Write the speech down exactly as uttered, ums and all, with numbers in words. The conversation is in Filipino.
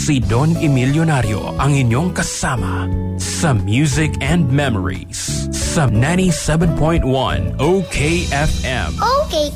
Si Don Emilio Nario ang inyong kasama sa Music and Memories sa ninety-seven point one O K F M. O K